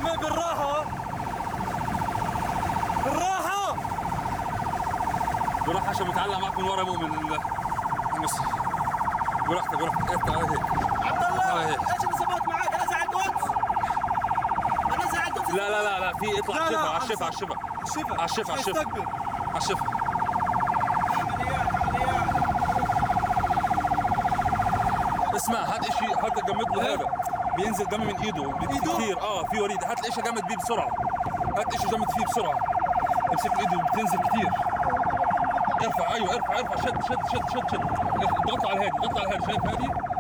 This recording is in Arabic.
عمي بالراحة بالراحة بالراحة عشان بتعلق معك من ورا مؤمن المصري. براحتك براحتك، افتح على هيك. عبد الله على هيك. ايش اللي سبقت معك؟ انا زعلت قدس. انا زعلت قدس. لا في اطلع على الشفا على الشفا على الشفا على الشفا على الشفا على الشفا. اسمع، هات اشي، هات جمد له هذا بينزل دم من ايده كثير. في وريد، هات الاشي جمد بيه بسرعه. هات اشي جمد فيه بسرعه. امسك ايده بتنزل كثير. ارفع، ايوه ارفع شد اضغط على هادي، شايف هادي؟